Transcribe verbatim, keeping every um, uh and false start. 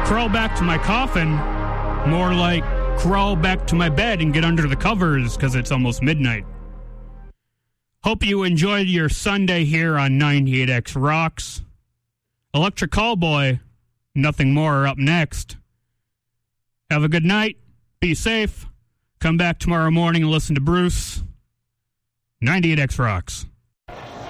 crawl back to my coffin. More like crawl back to my bed and get under the covers because it's almost midnight. Hope you enjoyed your Sunday here on ninety-eight X Rocks. Electric Callboy, Nothing More up next. Have a good night. Be safe. Come back tomorrow morning and listen to Bruce. ninety-eight X Rocks.